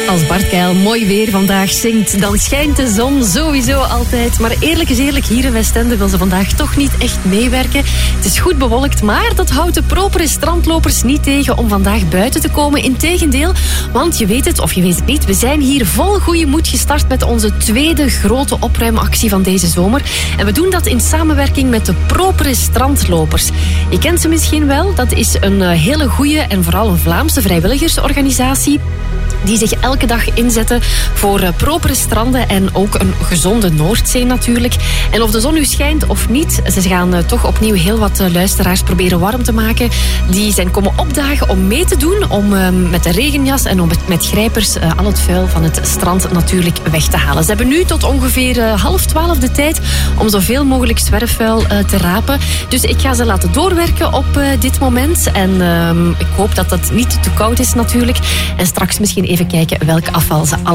Als Bart Keil mooi weer vandaag zingt, dan schijnt de zon sowieso altijd. Maar eerlijk is eerlijk, hier in Westende wil ze vandaag toch niet echt meewerken. Het is goed bewolkt, maar dat houdt de propere strandlopers niet tegen om vandaag buiten te komen. Integendeel, want je weet het of je weet het niet, we zijn hier vol goede moed gestart met onze tweede grote opruimactie van deze zomer. En we doen dat in samenwerking met de propere strandlopers. Je kent ze misschien wel, dat is een hele goede en vooral een Vlaamse vrijwilligersorganisatie die zich elke dag inzetten voor propere stranden en ook een gezonde Noordzee natuurlijk. En of de zon nu schijnt of niet, ze gaan toch opnieuw heel wat luisteraars proberen warm te maken. Die zijn komen opdagen om mee te doen, om met de regenjas en om met grijpers al het vuil van het strand natuurlijk weg te halen. Ze hebben nu tot ongeveer 11:30 de tijd om zoveel mogelijk zwerfvuil te rapen. Dus ik ga ze laten doorwerken op dit moment. En ik hoop dat dat niet te koud is natuurlijk. En straks misschien even kijken welk afval ze allemaal